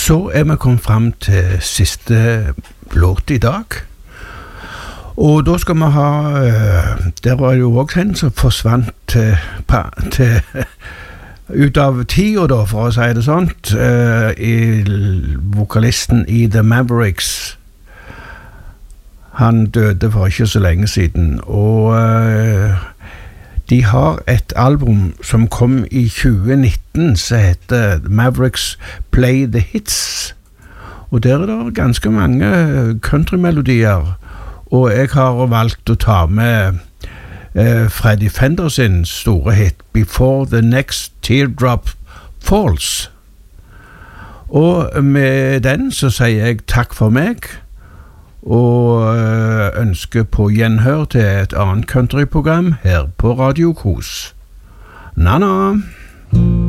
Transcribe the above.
så vi kommet frem til siste låt i dag. Og da skal vi ha, der var jo også en som forsvant ut av tida da, for å si det sånt, vokalisten i The Mavericks. Han døde for ikke så lenge siden, og de har et album som kom i 2019 som heter Mavericks Play the Hits, og der det ganske mange countrymelodier, og jeg har valgt å ta med Freddie Fender sin store hit Before the Next Teardrop Falls. Og med den så sier jeg takk for meg, og ønsker på gjenhør til et annet countryprogram her på Radio Kos. Na-na!